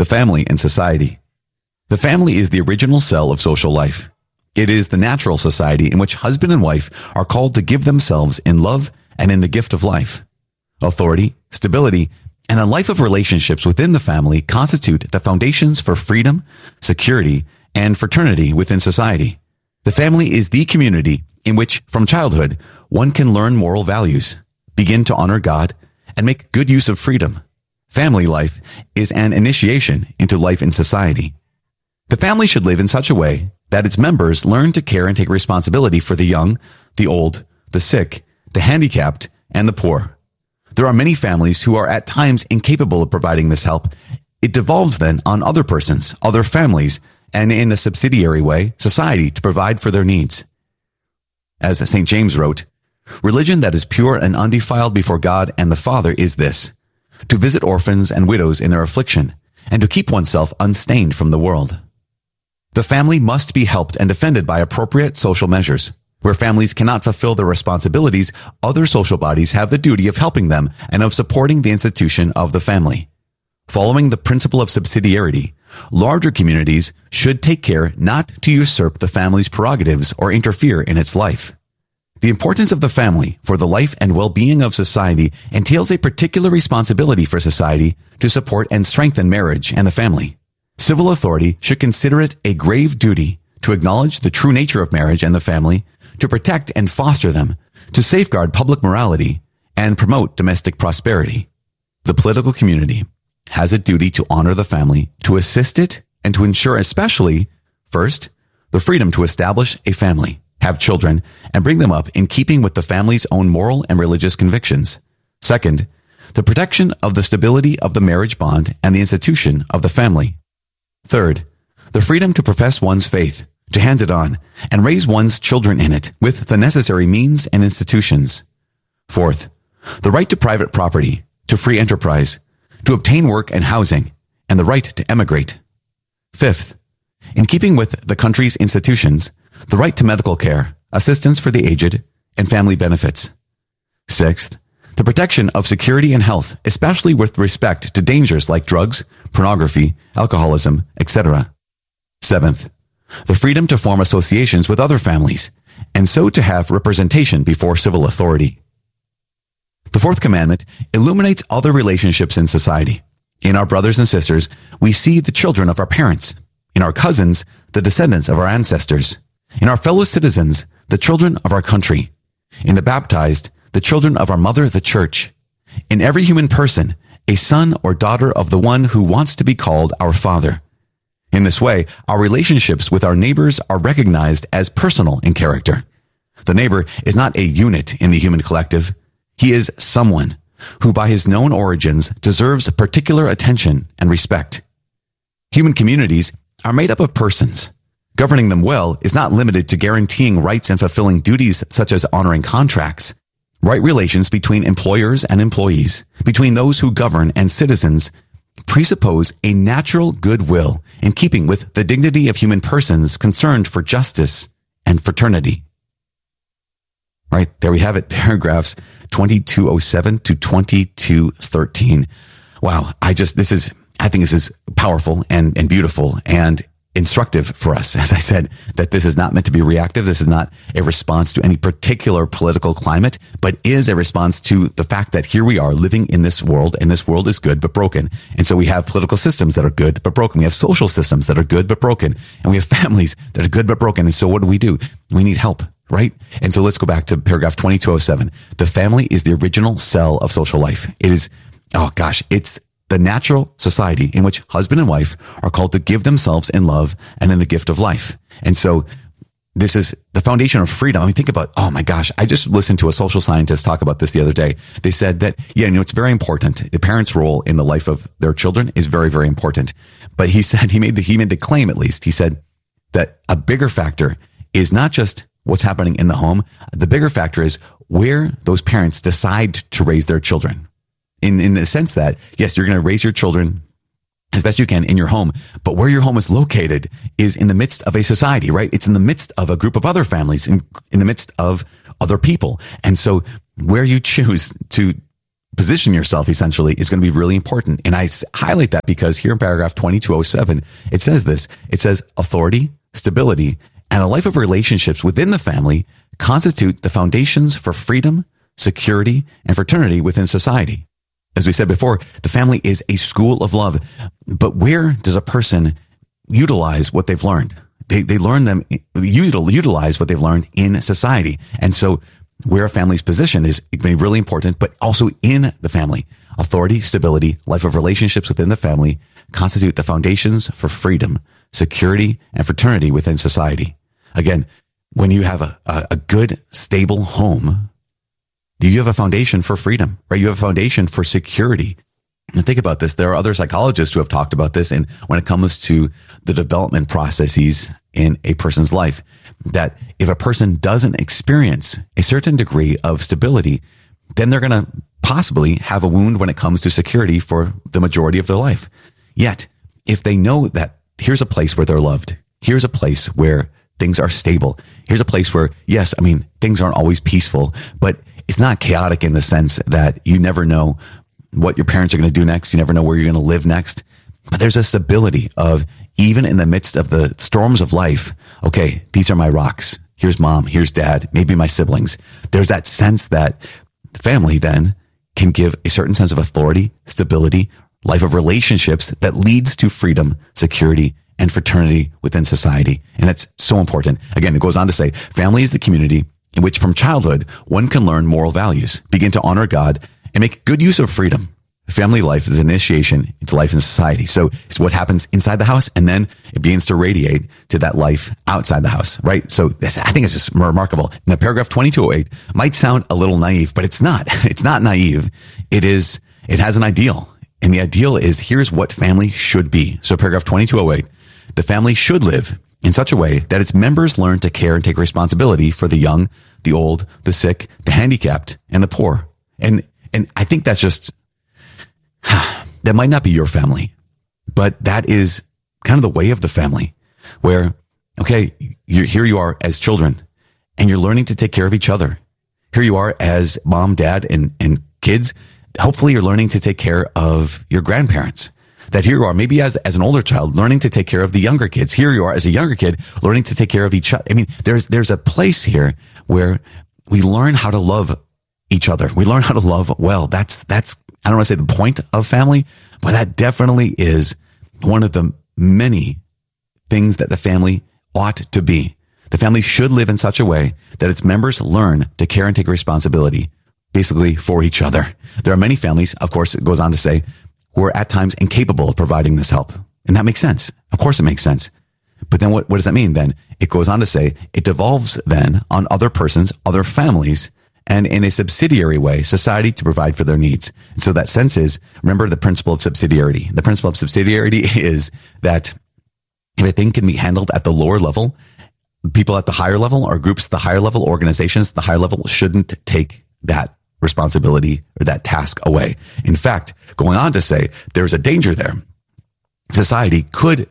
The family and society. The family is the original cell of social life. It is the natural society in which husband and wife are called to give themselves in love and in the gift of life. Authority, stability, and a life of relationships within the family constitute the foundations for freedom, security, and fraternity within society. The family is the community in which, from childhood, one can learn moral values, begin to honor God, and make good use of freedom. Family life is an initiation into life in society. The family should live in such a way that its members learn to care and take responsibility for the young, the old, the sick, the handicapped, and the poor. There are many families who are at times incapable of providing this help. It devolves then on other persons, other families, and in a subsidiary way, society to provide for their needs. As St. James wrote, "Religion that is pure and undefiled before God and the Father is this, to visit orphans and widows in their affliction, and to keep oneself unstained from the world." The family must be helped and defended by appropriate social measures. Where families cannot fulfill their responsibilities, other social bodies have the duty of helping them and of supporting the institution of the family. Following the principle of subsidiarity, larger communities should take care not to usurp the family's prerogatives or interfere in its life. The importance of the family for the life and well-being of society entails a particular responsibility for society to support and strengthen marriage and the family. Civil authority should consider it a grave duty to acknowledge the true nature of marriage and the family, to protect and foster them, to safeguard public morality, and promote domestic prosperity. The political community has a duty to honor the family, to assist it, and to ensure especially, first, the freedom to establish a family, have children, and bring them up in keeping with the family's own moral and religious convictions. Second, the protection of the stability of the marriage bond and the institution of the family. Third, the freedom to profess one's faith, to hand it on, and raise one's children in it with the necessary means and institutions. Fourth, the right to private property, to free enterprise, to obtain work and housing, and the right to emigrate. Fifth, in keeping with the country's institutions, the right to medical care, assistance for the aged, and family benefits. Sixth, the protection of security and health, especially with respect to dangers like drugs, pornography, alcoholism, etc. Seventh, the freedom to form associations with other families, and so to have representation before civil authority. The fourth commandment illuminates other relationships in society. In our brothers and sisters, we see the children of our parents. In our cousins, the descendants of our ancestors. In our fellow citizens, the children of our country. In the baptized, the children of our mother, the church. In every human person, a son or daughter of the one who wants to be called our Father. In this way, our relationships with our neighbors are recognized as personal in character. The neighbor is not a unit in the human collective. He is someone who, by his known origins, deserves particular attention and respect. Human communities are made up of persons. Governing them well is not limited to guaranteeing rights and fulfilling duties such as honoring contracts. Right relations between employers and employees, between those who govern and citizens, presuppose a natural goodwill in keeping with the dignity of human persons concerned for justice and fraternity. Right, there we have it, paragraphs 2207 to 2213. Wow, I think this is powerful and beautiful and instructive for us. As I said, that this is not meant to be reactive. This is not a response to any particular political climate, but is a response to the fact that here we are living in this world, and this world is good but broken. And so we have political systems that are good but broken. We have social systems that are good but broken. And we have families that are good but broken. And so what do? We need help, right? And so let's go back to paragraph 2207. The family is the original cell of social life. It is, it's the natural society in which husband and wife are called to give themselves in love and in the gift of life. And so this is the foundation of freedom. I mean, think about, I just listened to a social scientist talk about this the other day. They said that, it's very important. The parents' role in the life of their children is very, very important. But he said, he made the claim, at least, he said that a bigger factor is not just what's happening in the home. The bigger factor is where those parents decide to raise their children. In the sense that, yes, you're going to raise your children as best you can in your home, but where your home is located is in the midst of a society, right? It's in the midst of a group of other families, in the midst of other people. And so where you choose to position yourself essentially is going to be really important. And I highlight that because here in paragraph 2207, it says this. It says authority, stability, and a life of relationships within the family constitute the foundations for freedom, security, and fraternity within society. As we said before, the family is a school of love. But where does a person utilize what they've learned? They learn them, utilize what they've learned in society. And so where a family's position is going to be really important, but also in the family. Authority, stability, life of relationships within the family constitute the foundations for freedom, security, and fraternity within society. Again, when you have a good, stable home, you have a foundation for freedom, right? You have a foundation for security. And think about this. There are other psychologists who have talked about this. And when it comes to the development processes in a person's life, that if a person doesn't experience a certain degree of stability, then they're going to possibly have a wound when it comes to security for the majority of their life. Yet, if they know that here's a place where they're loved, here's a place where things are stable, here's a place where, yes, I mean, things aren't always peaceful, but it's not chaotic in the sense that you never know what your parents are going to do next. You never know where you're going to live next. But there's a stability of, even in the midst of the storms of life, okay, these are my rocks. Here's mom, here's dad, maybe my siblings. There's that sense that family then can give a certain sense of authority, stability, life of relationships that leads to freedom, security, and fraternity within society. And that's so important. Again, it goes on to say, family is the community in which from childhood, one can learn moral values, begin to honor God, and make good use of freedom. Family life is initiation into life in society. So it's what happens inside the house, and then it begins to radiate to that life outside the house, right? So this, I think it's just remarkable. Now, paragraph 2208 might sound a little naive, but it's not. It's not naive. It has an ideal. And the ideal is, here's what family should be. So paragraph 2208, the family should live in such a way that its members learn to care and take responsibility for the young, the old, the sick, the handicapped, and the poor. And I think that's just, that might not be your family, but that is kind of the way of the family where, okay, here you are as children and you're learning to take care of each other. Here you are as mom, dad, and kids. Hopefully you're learning to take care of your grandparents. That here you are, maybe as an older child, learning to take care of the younger kids. Here you are as a younger kid, learning to take care of each other. I mean, there's a place here where we learn how to love each other. We learn how to love well. That's, I don't want to say the point of family, but that definitely is one of the many things that the family ought to be. The family should live in such a way that its members learn to care and take responsibility, basically for each other. There are many families, of course, it goes on to say, who are at times incapable of providing this help. And that makes sense. Of course it makes sense. But then what does that mean then? It goes on to say, it devolves then on other persons, other families, and in a subsidiary way, society to provide for their needs. And so that sense is, remember the principle of subsidiarity. The principle of subsidiarity is that if a thing can be handled at the lower level, people at the higher level or groups at the higher level, organizations at the higher level shouldn't take that responsibility or that task away. In fact, going on to say there's a danger there. Society could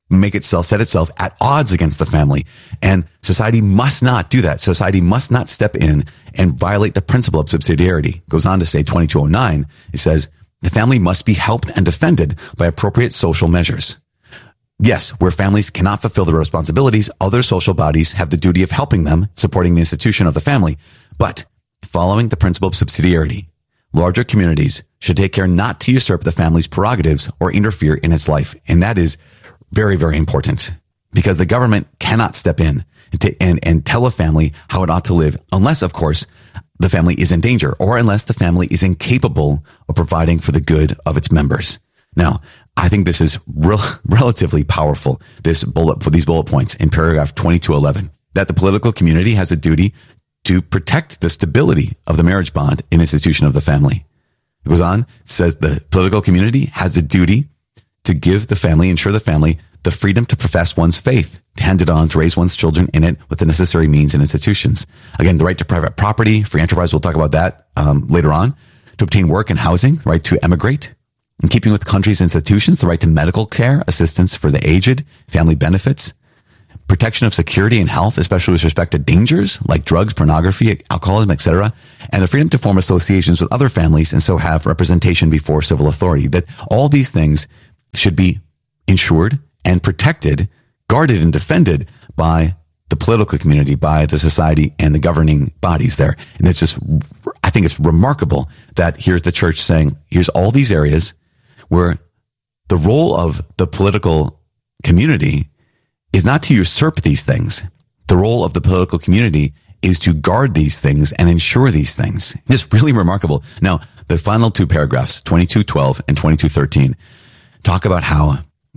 set itself at odds against the family, and society must not do that. Society must not step in and violate the principle of subsidiarity. Goes on to say 2209, it says the family must be helped and defended by appropriate social measures. Yes, where families cannot fulfill their responsibilities, other social bodies have the duty of helping them, supporting the institution of the family. But following the principle of subsidiarity, larger communities should take care not to usurp the family's prerogatives or interfere in its life. And that is very, very important, because the government cannot step in and tell a family how it ought to live unless, of course, the family is in danger or unless the family is incapable of providing for the good of its members. Now, I think this is relatively powerful, these bullet points in paragraph 2211, that the political community has a duty to protect the stability of the marriage bond and institution of the family. It goes on, it says the political community has a duty to give the family, ensure the family, the freedom to profess one's faith, to hand it on, to raise one's children in it with the necessary means and institutions. Again, the right to private property, free enterprise, we'll talk about that later on, to obtain work and housing, right to emigrate, in keeping with the country's institutions, the right to medical care, assistance for the aged, family benefits, protection of security and health, especially with respect to dangers like drugs, pornography, alcoholism, etc., and the freedom to form associations with other families and so have representation before civil authority. That all these things should be ensured and protected, guarded and defended by the political community, by the society and the governing bodies there. And it's just, I think it's remarkable that here's the church saying, here's all these areas where the role of the political community is not to usurp these things. The role of the political community is to guard these things and ensure these things. It's really remarkable. Now, the final two paragraphs, 22:12 and 22:13, talk about how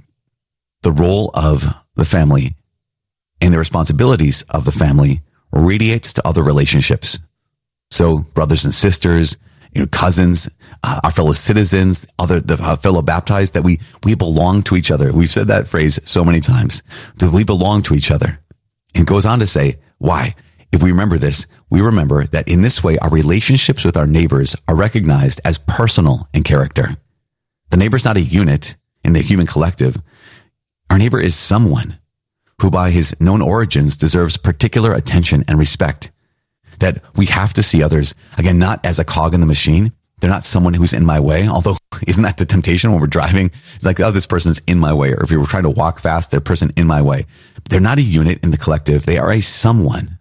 the role of the family and the responsibilities of the family radiates to other relationships. So brothers and sisters, cousins, our fellow citizens, fellow baptized, that we belong to each other. We've said that phrase so many times, that we belong to each other. And it goes on to say, why? If we remember this, we remember that in this way, our relationships with our neighbors are recognized as personal in character. The neighbor's not a unit in the human collective. Our neighbor is someone who by his known origins deserves particular attention and respect. That we have to see others, again, not as a cog in the machine. They're not someone who's in my way, although isn't that the temptation when we're driving? It's like, oh, this person's in my way. Or if you were trying to walk fast, they're a person in my way. They're not a unit in the collective. They are a someone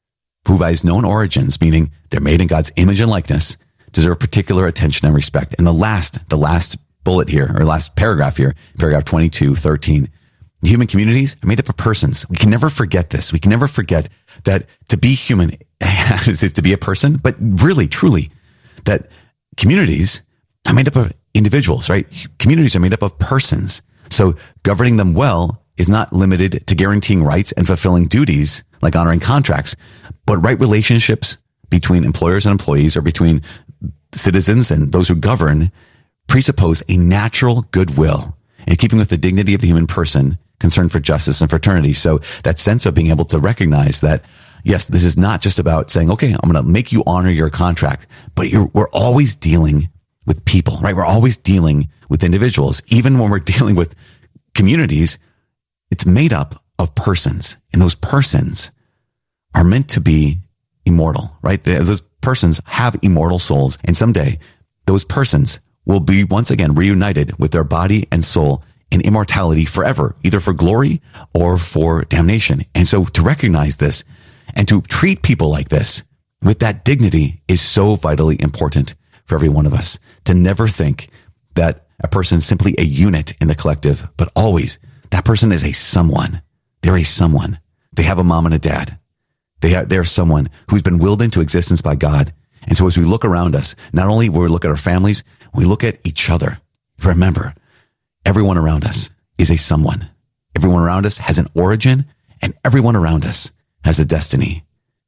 who by his known origins, meaning they're made in God's image and likeness, deserve particular attention and respect. And the last bullet here, or last paragraph here, paragraph 22:13, human communities are made up of persons. We can never forget this. We can never forget that to be human is to be a person, but really, truly, that communities are made up of individuals, right? Communities are made up of persons. So governing them well is not limited to guaranteeing rights and fulfilling duties like honoring contracts, but right relationships between employers and employees or between citizens and those who govern presuppose a natural goodwill in keeping with the dignity of the human person, concern for justice and fraternity. So that sense of being able to recognize that, yes, this is not just about saying, okay, I'm going to make you honor your contract, but we're always dealing with people, right? We're always dealing with individuals. Even when we're dealing with communities, it's made up of persons, and those persons are meant to be immortal, right? Those persons have immortal souls, and someday those persons will be once again reunited with their body and soul in immortality forever, either for glory or for damnation. And so to recognize this and to treat people like this with that dignity is so vitally important for every one of us. To never think that a person is simply a unit in the collective, but always that person is a someone. They're a someone. They have a mom and a dad. They're someone who's been willed into existence by God. And so as we look around us, not only when we look at our families, we look at each other. Remember, everyone around us is a someone. Everyone around us has an origin, and everyone around us has a destiny.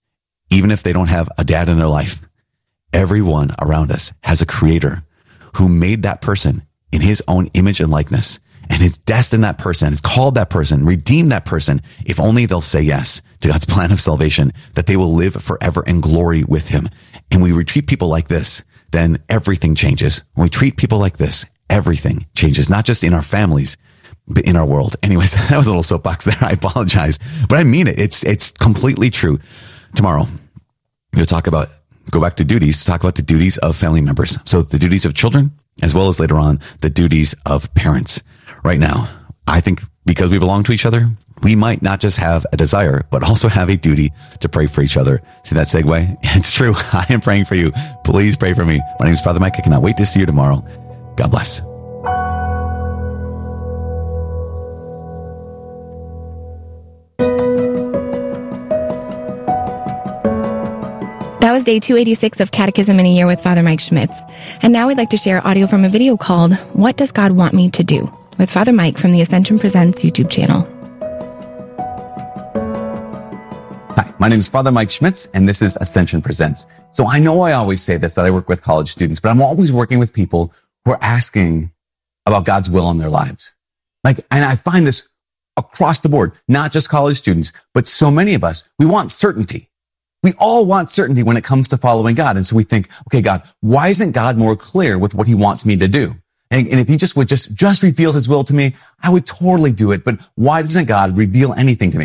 Even if they don't have a dad in their life, everyone around us has a creator who made that person in his own image and likeness, and has destined that person, has called that person, redeemed that person, if only they'll say yes to God's plan of salvation, that they will live forever in glory with him. And we treat people like this, then everything changes. When we treat people like this, everything changes, not just in our families, but in our world. Anyways, that was a little soapbox there. I apologize, but I mean it. It's completely true. Tomorrow, we'll go back to duties, talk about the duties of family members. So the duties of children, as well as later on, the duties of parents. Right now, I think because we belong to each other, we might not just have a desire, but also have a duty to pray for each other. See that segue? It's true. I am praying for you. Please pray for me. My name is Father Mike. I cannot wait to see you tomorrow. God bless. That was day 286 of Catechism in a Year with Father Mike Schmitz. And now we'd like to share audio from a video called What Does God Want Me to Do? With Father Mike from the Ascension Presents YouTube channel. Hi, my name is Father Mike Schmitz, and this is Ascension Presents. So I know I always say this, that I work with college students, but I'm always working with people who are asking about God's will in their lives. And I find this across the board, not just college students, but so many of us, we want certainty. We all want certainty when it comes to following God. And so we think, okay, God, why isn't God more clear with what he wants me to do? And if he would just reveal his will to me, I would totally do it. But why doesn't God reveal anything to me?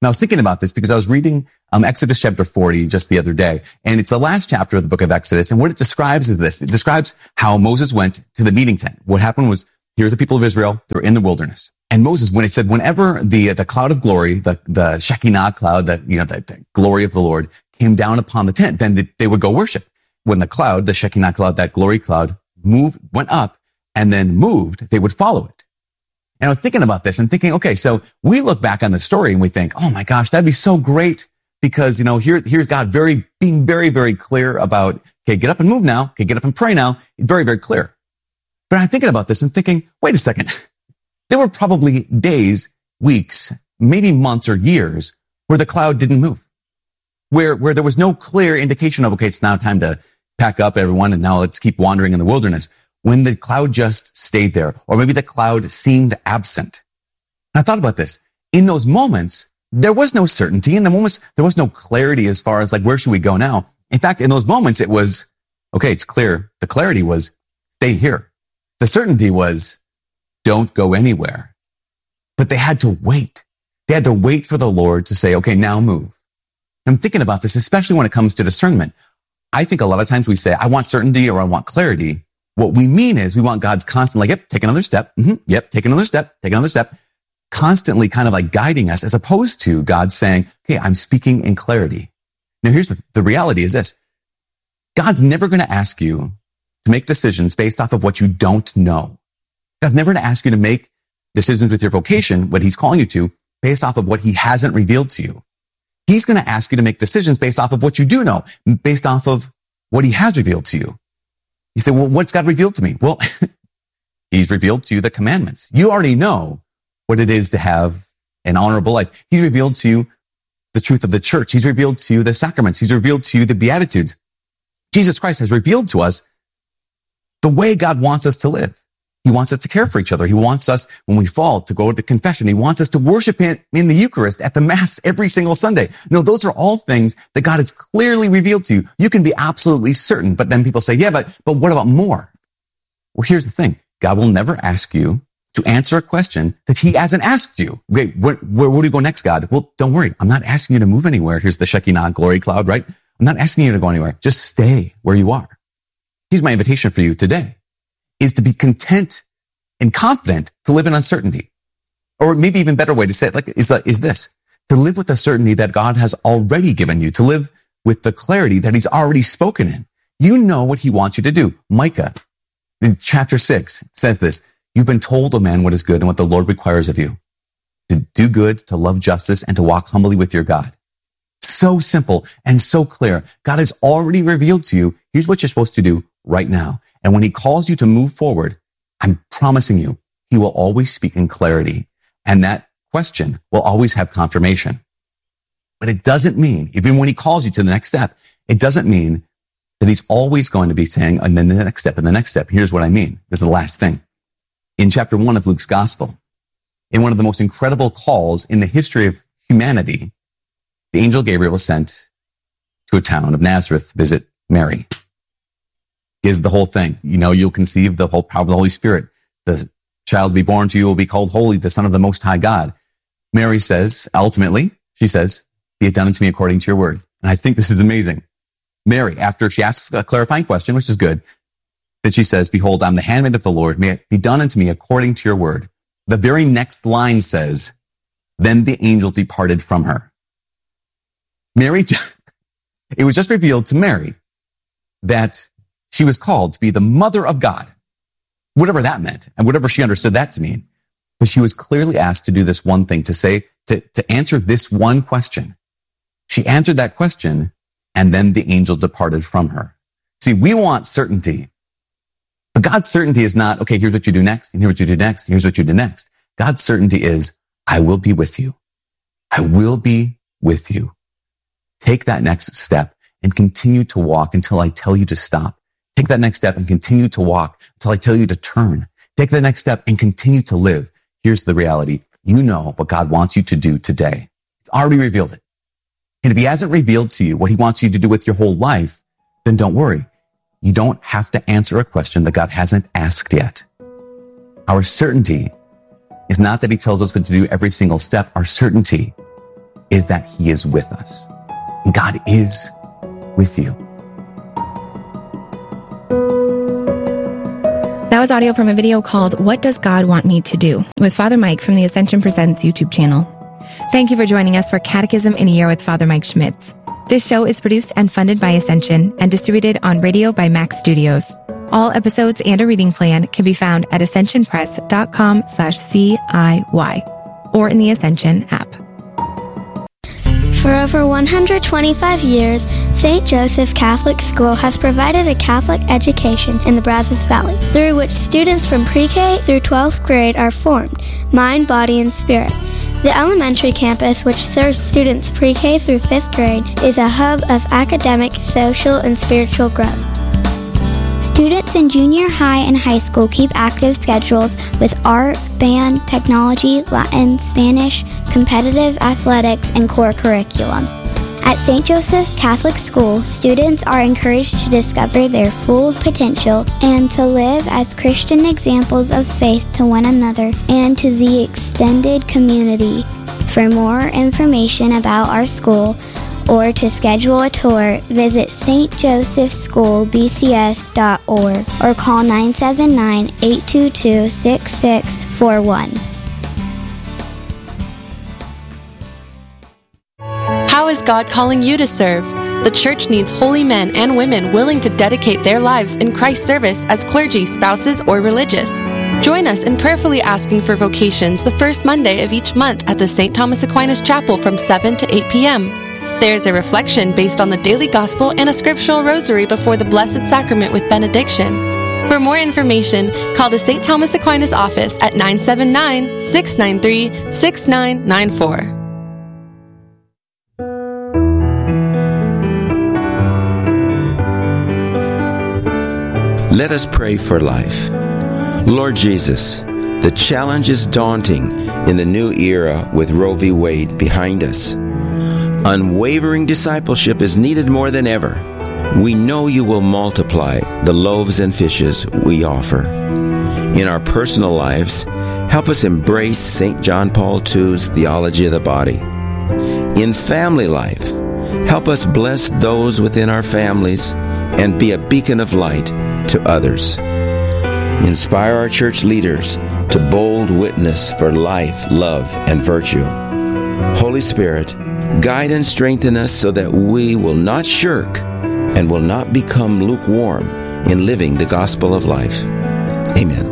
Now I was thinking about this because I was reading Exodus chapter 40 just the other day, and it's the last chapter of the book of Exodus. And what it describes is this. It describes how Moses went to the meeting tent. What happened was, here's the people of Israel. They're in the wilderness. And Moses, when it said, whenever the cloud of glory, the Shekinah cloud, the glory of the Lord came down upon the tent, then they would go worship. When the cloud, the Shekinah cloud, that glory cloud went up and then moved, they would follow it. And I was thinking about this and thinking, okay, so we look back on the story and we think, oh my gosh, that'd be so great because, here's God being very, very clear about, okay, get up and move now. Okay, get up and pray now. Very, very clear. But I'm thinking about this and thinking, wait a second. There were probably days, weeks, maybe months or years where the cloud didn't move, where there was no clear indication of, okay, it's now time to pack up everyone and now let's keep wandering in the wilderness, when the cloud just stayed there, or maybe the cloud seemed absent. And I thought about this. In those moments, there was no certainty. In the moments, there was no clarity as far as like, where should we go now? In fact, in those moments, it was, okay, it's clear. The clarity was, stay here. The certainty was, don't go anywhere. But they had to wait. They had to wait for the Lord to say, okay, now move. And I'm thinking about this, especially when it comes to discernment. I think a lot of times we say, I want certainty or I want clarity. What we mean is we want God's constantly, like, yep, take another step. Yep, take another step. Take another step. Constantly kind of like guiding us, as opposed to God saying, okay, I'm speaking in clarity. Now here's the reality is this. God's never going to ask you to make decisions based off of what you don't know. God's never going to ask you to make decisions with your vocation, what he's calling you to, based off of what he hasn't revealed to you. He's going to ask you to make decisions based off of what you do know, based off of what he has revealed to you. You say, well, what's God revealed to me? Well, he's revealed to you the commandments. You already know what it is to have an honorable life. He's revealed to you the truth of the church. He's revealed to you the sacraments. He's revealed to you the Beatitudes. Jesus Christ has revealed to us the way God wants us to live. He wants us to care for each other. He wants us, when we fall, to go to confession. He wants us to worship him in the Eucharist at the Mass every single Sunday. No, those are all things that God has clearly revealed to you. You can be absolutely certain. But then people say, yeah, but what about more? Well, here's the thing. God will never ask you to answer a question that he hasn't asked you. Wait, where do you go next, God? Well, don't worry. I'm not asking you to move anywhere. Here's the Shekinah glory cloud, right? I'm not asking you to go anywhere. Just stay where you are. Here's my invitation for you today, is to be content and confident to live in uncertainty. Or maybe even better way to say it is this, to live with the certainty that God has already given you, to live with the clarity that he's already spoken in. You know what he wants you to do. Micah, in chapter 6, says this, you've been told, O man, what is good and what the Lord requires of you, to do good, to love justice, and to walk humbly with your God. So simple and so clear. God has already revealed to you, here's what you're supposed to do right now. And when he calls you to move forward, I'm promising you, he will always speak in clarity. And that question will always have confirmation. But it doesn't mean, even when he calls you to the next step, it doesn't mean that he's always going to be saying, and then the next step and the next step. Here's what I mean. This is the last thing. In chapter 1 of Luke's gospel, in one of the most incredible calls in the history of humanity, the angel Gabriel was sent to a town of Nazareth to visit Mary. Is the whole thing. You'll conceive the whole power of the Holy Spirit. The child to be born to you will be called Holy, the Son of the Most High God. Mary says, ultimately, she says, be it done unto me according to your word. And I think this is amazing. Mary, after she asks a clarifying question, which is good, that she says, behold, I'm the handmaid of the Lord. May it be done unto me according to your word. The very next line says, then the angel departed from her. Mary, it was just revealed to Mary that she was called to be the mother of God, whatever that meant, and whatever she understood that to mean. But she was clearly asked to do this one thing, to answer this one question. She answered that question, and then the angel departed from her. See, we want certainty. But God's certainty is not, okay, here's what you do next, and here's what you do next, and here's what you do next. God's certainty is, I will be with you. I will be with you. Take that next step and continue to walk until I tell you to stop. Take that next step and continue to walk until I tell you to turn. Take the next step and continue to live. Here's the reality. You know what God wants you to do today. He's already revealed it. And if he hasn't revealed to you what he wants you to do with your whole life, then don't worry. You don't have to answer a question that God hasn't asked yet. Our certainty is not that he tells us what to do every single step. Our certainty is that he is with us. And God is with you. That was audio from a video called What Does God Want Me to Do? With Father Mike from the Ascension Presents YouTube channel. Thank you for joining us for Catechism in a Year with Father Mike Schmitz. This show is produced and funded by Ascension and distributed on radio by Max Studios. All episodes and a reading plan can be found at ascensionpress.com/CIY or in the Ascension app. For over 125 years, St. Joseph Catholic School has provided a Catholic education in the Brazos Valley, through which students from pre-K through 12th grade are formed, mind, body, and spirit. The elementary campus, which serves students pre-K through 5th grade, is a hub of academic, social, and spiritual growth. Students in junior high and high school keep active schedules with art, band, technology, Latin, Spanish, competitive athletics, and core curriculum. At St. Joseph's Catholic School, students are encouraged to discover their full potential and to live as Christian examples of faith to one another and to the extended community. For more information about our school or to schedule a tour, visit stjosephschoolbcs.org or call 979-822-6641. How is God calling you to serve? The Church needs holy men and women willing to dedicate their lives in Christ's service as clergy, spouses, or religious. Join us in prayerfully asking for vocations the first Monday of each month at the St. Thomas Aquinas Chapel from 7 to 8 p.m. There is a reflection based on the daily gospel and a scriptural rosary before the Blessed Sacrament with benediction. For more information, call the St. Thomas Aquinas office at 979-693-6994. Let us pray for life. Lord Jesus, the challenge is daunting in the new era with Roe v. Wade behind us. Unwavering discipleship is needed more than ever. We know you will multiply the loaves and fishes we offer. In our personal lives, help us embrace St. John Paul II's theology of the body. In family life, help us bless those within our families and be a beacon of light to others. Inspire our church leaders to bold witness for life, love, and virtue. Holy Spirit, guide and strengthen us so that we will not shirk and will not become lukewarm in living the gospel of life. Amen.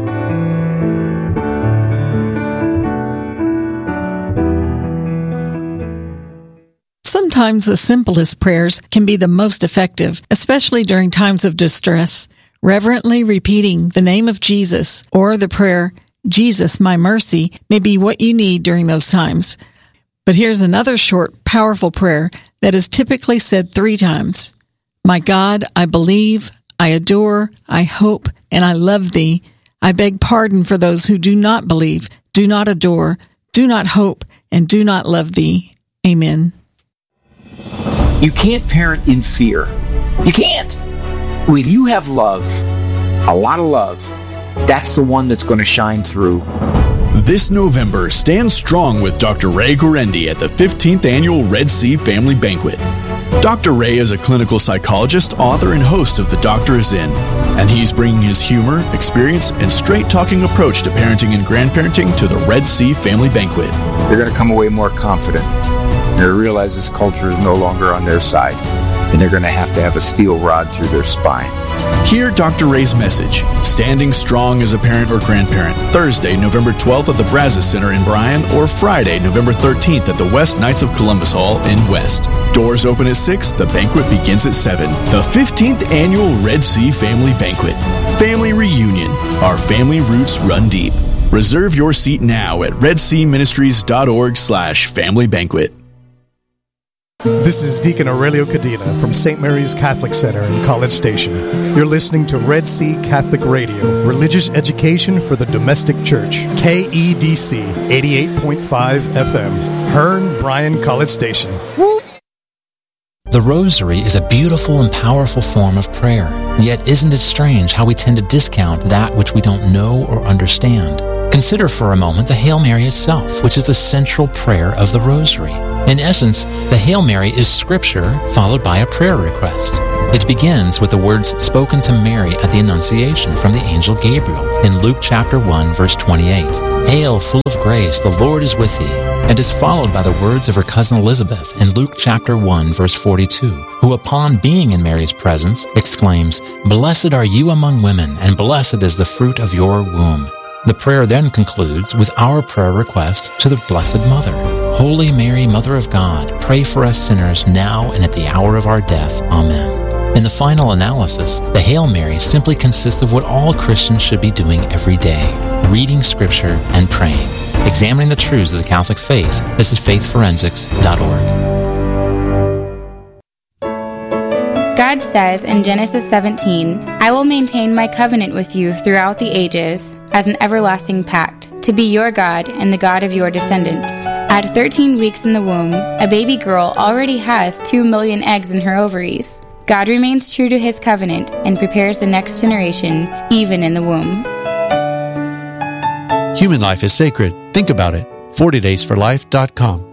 Sometimes the simplest prayers can be the most effective, especially during times of distress. Reverently repeating the name of Jesus or the prayer, Jesus, my mercy, may be what you need during those times. But here's another short, powerful prayer that is typically said 3 times. My God, I believe, I adore, I hope, and I love thee. I beg pardon for those who do not believe, do not adore, do not hope, and do not love thee. Amen. You can't parent in fear. You can't. When you have love, a lot of love, that's the one that's going to shine through. This November, stand strong with Dr. Ray Guarendi at the 15th Annual Red Sea Family Banquet. Dr. Ray is a clinical psychologist, author, and host of The Doctor Is In, and he's bringing his humor, experience, and straight-talking approach to parenting and grandparenting to the Red Sea Family Banquet. They're going to come away more confident. They're going to realize this culture is no longer on their side, and they're going to have a steel rod through their spine. Hear Dr. Ray's message, Standing Strong as a Parent or Grandparent, Thursday, November 12th at the Brazos Center in Bryan, or Friday, November 13th at the West Knights of Columbus Hall in West. Doors open at 6, the banquet begins at 7. The 15th Annual Red Sea Family Banquet. Family Reunion. Our family roots run deep. Reserve your seat now at redseaministries.org/family banquet. This is Deacon Aurelio Cadena from St. Mary's Catholic Center in College Station. You're listening to Red Sea Catholic Radio, religious education for the domestic church. KEDC 88.5 FM, Hearn, Bryan, College Station. Whoop! The Rosary is a beautiful and powerful form of prayer. Yet isn't it strange how we tend to discount that which we don't know or understand? Consider for a moment the Hail Mary itself, which is the central prayer of the Rosary. In essence, the Hail Mary is Scripture followed by a prayer request. It begins with the words spoken to Mary at the Annunciation from the angel Gabriel in Luke chapter 1, verse 28. Hail, full of grace, the Lord is with thee, and is followed by the words of her cousin Elizabeth in Luke chapter 1, verse 42, who upon being in Mary's presence exclaims, Blessed are you among women, and blessed is the fruit of your womb. The prayer then concludes with our prayer request to the Blessed Mother. Holy Mary, Mother of God, pray for us sinners now and at the hour of our death. Amen. In the final analysis, the Hail Mary simply consists of what all Christians should be doing every day, reading Scripture and praying, examining the truths of the Catholic faith. This is faithforensics.org. God says in Genesis 17, I will maintain my covenant with you throughout the ages as an everlasting pact, to be your God and the God of your descendants. At 13 weeks in the womb, a baby girl already has 2 million eggs in her ovaries. God remains true to his covenant and prepares the next generation, even in the womb. Human life is sacred. Think about it. 40daysforlife.com.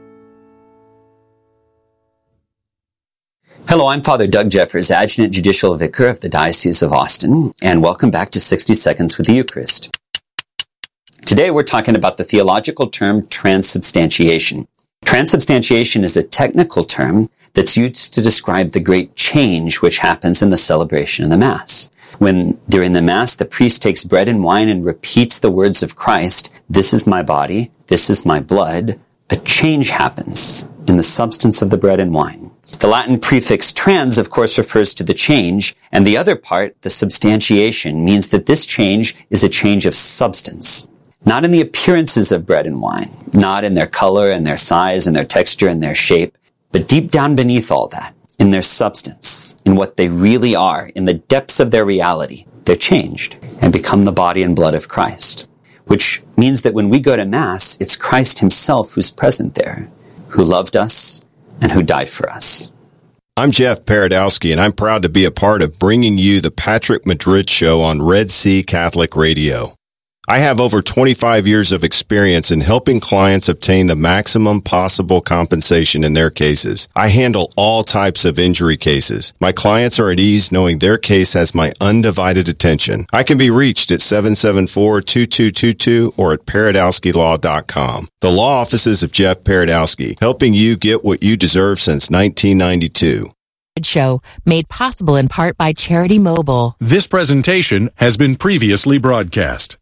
Hello, I'm Father Doug Jeffers, Adjutant Judicial Vicar of the Diocese of Austin, and welcome back to 60 Seconds with the Eucharist. Today we're talking about the theological term transubstantiation. Transubstantiation is a technical term that's used to describe the great change which happens in the celebration of the Mass. When, during the Mass, the priest takes bread and wine and repeats the words of Christ, this is my body, this is my blood, a change happens in the substance of the bread and wine. The Latin prefix trans, of course, refers to the change, and the other part, the substantiation, means that this change is a change of substance. Not in the appearances of bread and wine, not in their color and their size and their texture and their shape, but deep down beneath all that, in their substance, in what they really are, in the depths of their reality, they're changed and become the body and blood of Christ. Which means that when we go to Mass, it's Christ himself who's present there, who loved us and who died for us. I'm Jeff Paradowski, and I'm proud to be a part of bringing you the Patrick Madrid Show on Red Sea Catholic Radio. I have over 25 years of experience in helping clients obtain the maximum possible compensation in their cases. I handle all types of injury cases. My clients are at ease knowing their case has my undivided attention. I can be reached at 774-2222 or at paradowskilaw.com. The law offices of Jeff Paradowski, helping you get what you deserve since 1992. Show made possible in part by Charity Mobile. This presentation has been previously broadcast.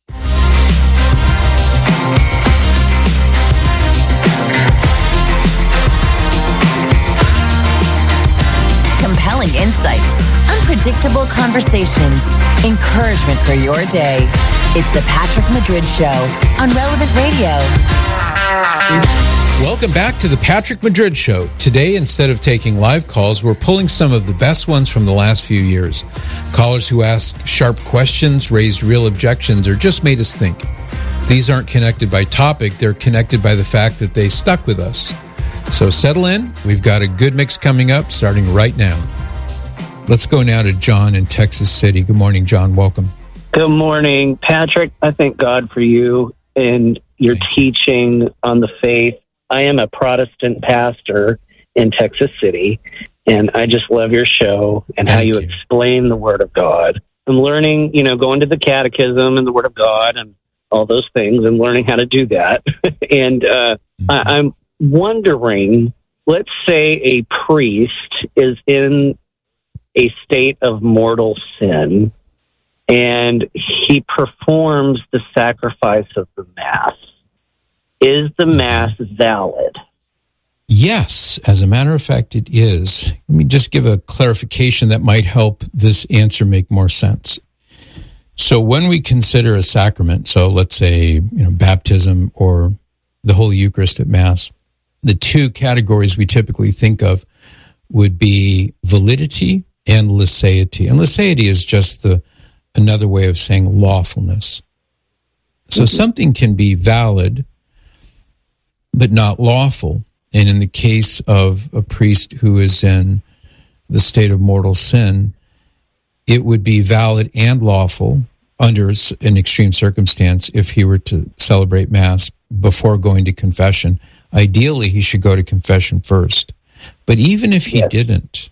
Compelling insights, unpredictable conversations, encouragement for your day. It's the Patrick Madrid Show on Relevant Radio. Welcome back to the Patrick Madrid Show. Today, instead of taking live calls, we're pulling some of the best ones from the last few years. Callers who asked sharp questions, raised real objections, or just made us think. These aren't connected by topic, they're connected by the fact that they stuck with us. So settle in. We've got a good mix coming up starting right now. Let's go now to John in Texas City. Good morning, John. Welcome. Good morning, Patrick. I thank God for you and your teaching on the faith. I am a Protestant pastor in Texas City, and I just love your show and how you explain the Word of God. I'm learning, going to the catechism and the Word of God and all those things and learning how to do that. And I'm wondering, let's say a priest is in a state of mortal sin and he performs the sacrifice of the Mass. Is the Mass valid? Yes, as a matter of fact, it is. Let me just give a clarification that might help this answer make more sense. So when we consider a sacrament, so let's say, baptism or the Holy Eucharist at Mass, the two categories we typically think of would be validity and liceity. And liceity is just another way of saying lawfulness. So something can be valid but not lawful. And in the case of a priest who is in the state of mortal sin, it would be valid and lawful under an extreme circumstance if he were to celebrate Mass before going to confession ideally he should go to confession first. But even if he didn't,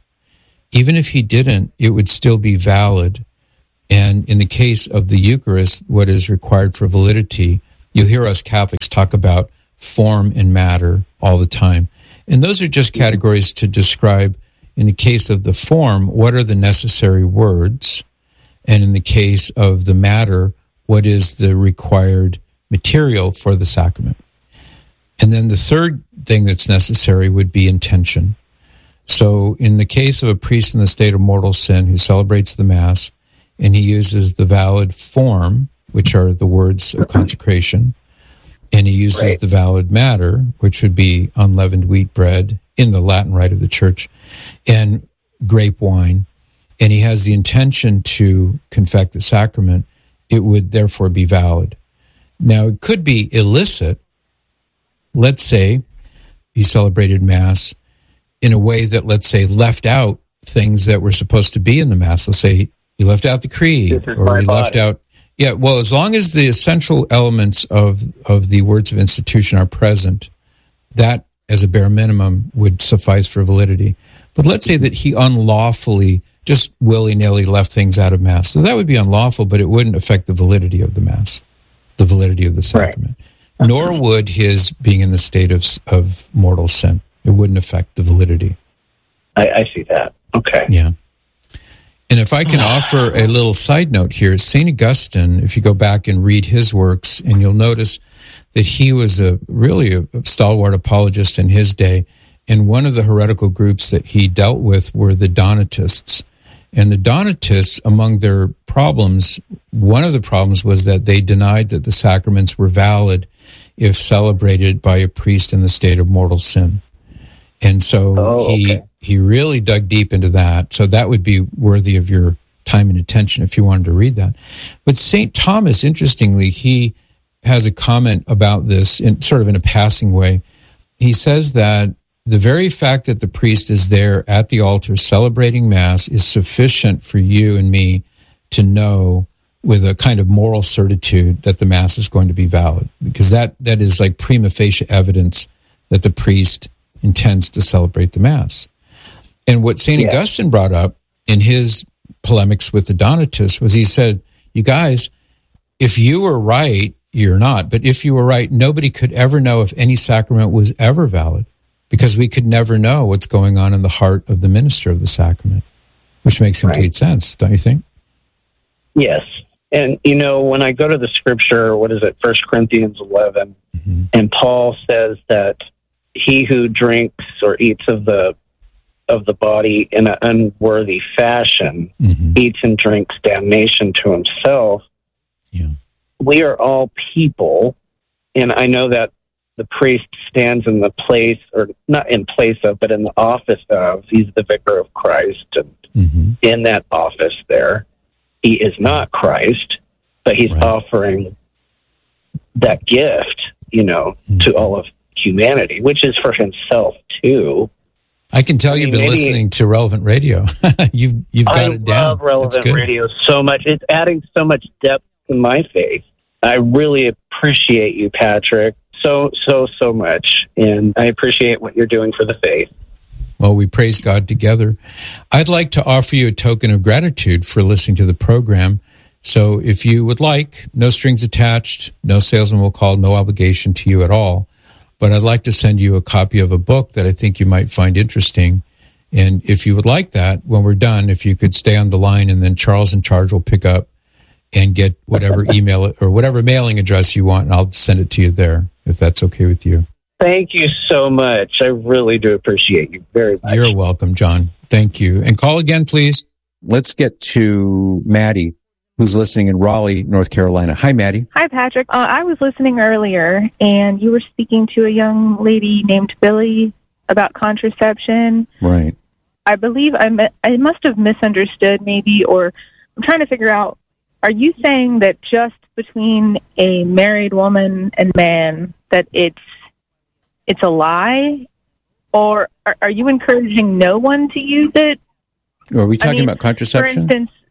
it would still be valid. And in the case of the Eucharist, what is required for validity, you'll hear us Catholics talk about form and matter all the time. And those are just categories to describe, in the case of the form, what are the necessary words? And in the case of the matter, what is the required material for the sacrament? And then the third thing that's necessary would be intention. So in the case of a priest in the state of mortal sin who celebrates the Mass, and he uses the valid form, which are the words of consecration, and he uses the valid matter, which would be unleavened wheat bread in the Latin rite of the Church, and grape wine, and he has the intention to confect the sacrament, it would therefore be valid. Now, it could be illicit. Let's say he celebrated Mass in a way that, let's say, left out things that were supposed to be in the Mass. Let's say he left out the creed, or he left out... Yeah, well, as long as the essential elements of the words of institution are present, that, as a bare minimum, would suffice for validity. But let's say that he unlawfully, just willy-nilly left things out of Mass. So that would be unlawful, but it wouldn't affect the validity of the Mass, the validity of the sacrament. Right. Nor would his being in the state of mortal sin. It wouldn't affect the validity. I see that. Okay. Yeah. And if I can offer a little side note here, St. Augustine, if you go back and read his works, and you'll notice that he was really a stalwart apologist in his day, and one of the heretical groups that he dealt with were the Donatists. And the Donatists, among their problems, one of the problems was that they denied that the sacraments were valid if celebrated by a priest in the state of mortal sin. And so he really dug deep into that. So that would be worthy of your time and attention if you wanted to read that. But St. Thomas, interestingly, he has a comment about this in sort of in a passing way. He says that the very fact that the priest is there at the altar celebrating Mass is sufficient for you and me to know with a kind of moral certitude that the Mass is going to be valid, because that is like prima facie evidence that the priest intends to celebrate the Mass. And what St. Augustine brought up in his polemics with the Donatists was he said, you guys, if you were right, you're not. But if you were right, nobody could ever know if any sacrament was ever valid, because we could never know what's going on in the heart of the minister of the sacrament, which makes complete sense, don't you think? Yes. And, you know, when I go to the scripture, 1 Corinthians 11, and Paul says that he who drinks or eats of the body in an unworthy fashion eats and drinks damnation to himself. Yeah. We are all people, and I know that the priest stands in the place, or not in place of, but in the office of, he's the vicar of Christ, and in that office there, he is not Christ, but he's offering that gift, you know, to all of humanity, which is for himself too. I can tell you've been listening to Relevant Radio. you've got it down. I love Relevant Radio so much. It's adding so much depth to my faith. I really appreciate you, Patrick, so much. And I appreciate what you're doing for the faith. Well, we praise God together. I'd like to offer you a token of gratitude for listening to the program. So if you would like, no strings attached, no salesman will call, no obligation to you at all. But I'd like to send you a copy of a book that I think you might find interesting. And if you would like that, when we're done, if you could stay on the line, and then Charles in charge will pick up and get whatever email or whatever mailing address you want, and I'll send it to you there, if that's okay with you. Thank you so much. I really do appreciate you very much. You're welcome, John. Thank you. And call again, please. Let's get to Maddie, who's listening in Raleigh, North Carolina. Hi, Maddie. Hi, Patrick. I was listening earlier, and you were speaking to a young lady named Billy about contraception. Right. I believe I must have misunderstood maybe, or I'm trying to figure out, are you saying that just between a married woman and man that it's a lie? Or are you encouraging no one to use it? Are we talking about contraception? For instance,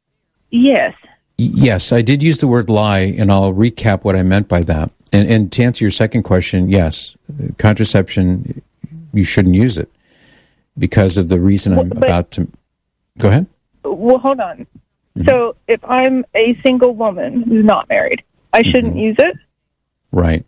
yes. Yes, I did use the word lie, and I'll recap what I meant by that. And to answer your second question, yes, Contraception, you shouldn't use it because of the reason I'm about to... Go ahead. Well, hold on. Mm-hmm. So if I'm a single woman who's not married, I shouldn't use it? Right.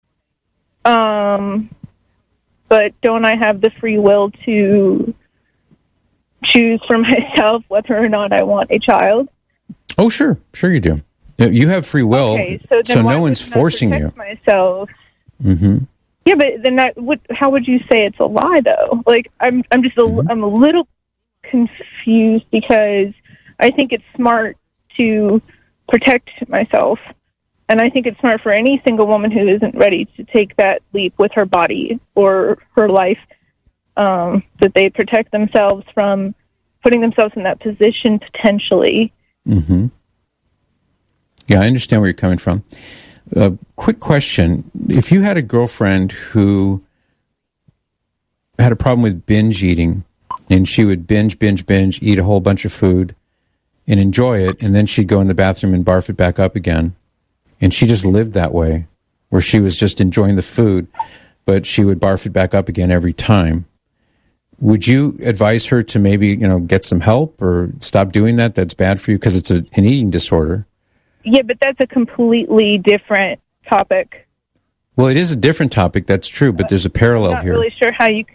But don't I have the free will to choose for myself whether or not I want a child? Oh, sure. Sure you do. You have free will, okay, so no one's forcing you. Myself. Mm-hmm. Yeah, but then how would you say it's a lie, though? Like, I'm just I'm a little confused because I think it's smart to protect myself. And I think it's smart for any single woman who isn't ready to take that leap with her body or her life, that they protect themselves from putting themselves in that position potentially. Mm-hmm. Yeah, I understand where you're coming from. Quick question. If you had a girlfriend who had a problem with binge eating, and she would binge, eat a whole bunch of food and enjoy it, and then she'd go in the bathroom and barf it back up again, and she just lived that way, where she was just enjoying the food, but she would barf it back up again every time, would you advise her to maybe, get some help or stop doing that? That's bad for you because it's an eating disorder. Yeah, but that's a completely different topic. Well, it is a different topic, that's true, but there's a parallel here. I'm not really sure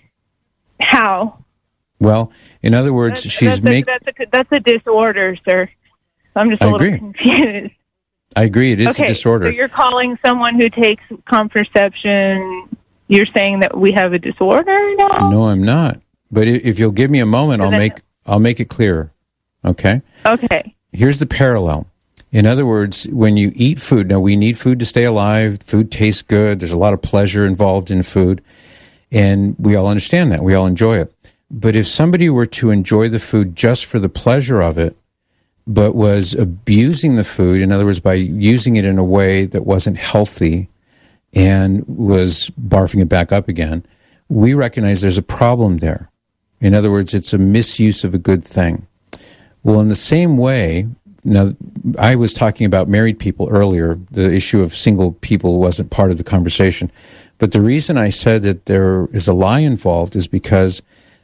how. Well, in other words, that's a disorder, sir. I'm just a little confused. I agree, it is a disorder. So you're calling someone who takes contraception, you're saying that we have a disorder now? No, I'm not. But if you'll give me a moment, I'll make it clearer. Okay? Okay. Here's the parallel. In other words, when you eat food, now we need food to stay alive, food tastes good, there's a lot of pleasure involved in food, and we all understand that, we all enjoy it. But if somebody were to enjoy the food just for the pleasure of it, but was abusing the food, in other words, by using it in a way that wasn't healthy and was barfing it back up again, we recognize there's a problem there. In other words, it's a misuse of a good thing. Well, in the same way, now, I was talking about married people earlier. The issue of single people wasn't part of the conversation. But the reason I said that there is a lie involved is because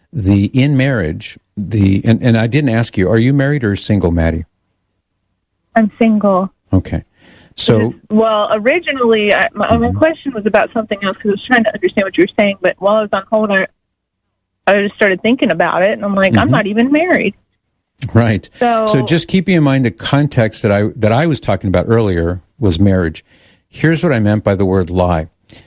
in marriage, and I didn't ask you, are you married or single, Maddie? I'm single. Okay. So, well, originally, my question was about something else because I was trying to understand what you were saying. But while I was on hold, I just started thinking about it, and I'm like, I'm not even married. Right. So just keeping in mind the context that I was talking about earlier was marriage. Here's what I meant by the word lie.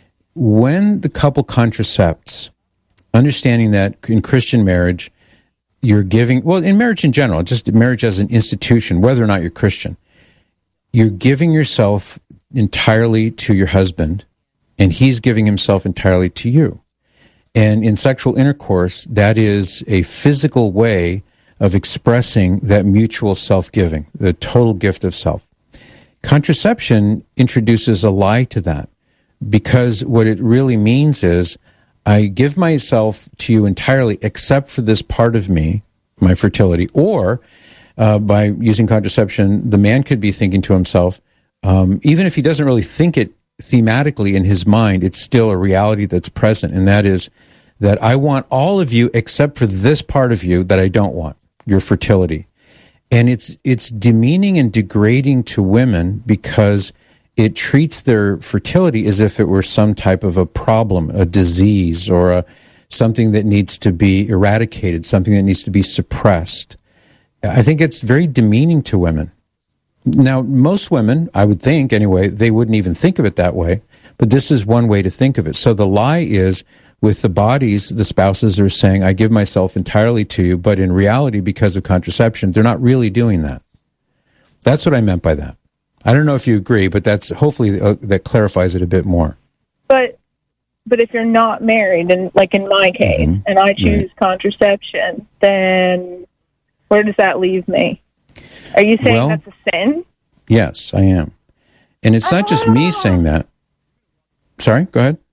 When the couple contracepts, understanding that in Christian marriage, you're giving, well, in marriage in general, just marriage as an institution, whether or not you're Christian, you're giving yourself entirely to your husband, and he's giving himself entirely to you. And in sexual intercourse, that is a physical way of expressing that mutual self-giving, the total gift of self. Contraception introduces a lie to that, because what it really means is I give myself to you entirely except for this part of me, my fertility, or by using contraception, the man could be thinking to himself, even if he doesn't really think it thematically in his mind, it's still a reality that's present, and that is that I want all of you except for this part of you that I don't want, your fertility. And it's demeaning and degrading to women because it treats their fertility as if it were some type of a problem, a disease, or something that needs to be eradicated, something that needs to be suppressed. I think it's very demeaning to women. Now, most women, I would think anyway, they wouldn't even think of it that way, but this is one way to think of it. So the lie is, with the bodies, the spouses are saying, I give myself entirely to you, but in reality, because of contraception, they're not really doing that. That's what I meant by that. I don't know if you agree, but that's hopefully that clarifies it a bit more. But if you're not married, and like in my case, and I choose contraception, then where does that leave me? Are you saying that's a sin? Yes, I am. And it's not just me saying that. Sorry, go ahead.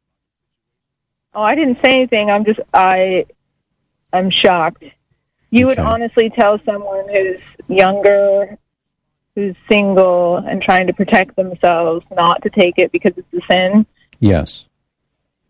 Oh, I didn't say anything. I'm shocked. You would honestly tell someone who's younger, who's single, and trying to protect themselves not to take it because it's a sin? Yes.